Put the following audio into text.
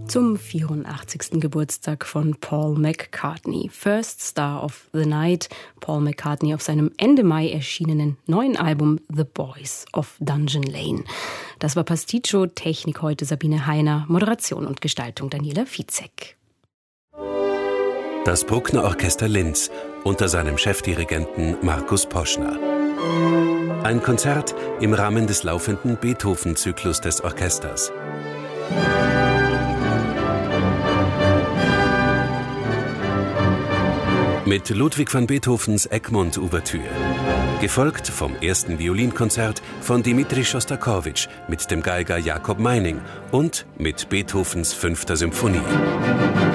Zum 84. Geburtstag von Paul McCartney. First Star of the Night. Paul McCartney auf seinem Ende Mai erschienenen neuen Album The Boys of Dungeon Lane. Das war Pasticcio, Technik heute Sabine Heiner, Moderation und Gestaltung Daniela Vizek. Das Bruckner Orchester Linz unter seinem Chefdirigenten Markus Poschner. Ein Konzert im Rahmen des laufenden Beethoven-Zyklus des Orchesters. Mit Ludwig van Beethovens Egmont-Ouvertüre. Gefolgt vom ersten Violinkonzert von Dmitri Schostakowitsch mit dem Geiger Jakob Meining und mit Beethovens 5. Symphonie.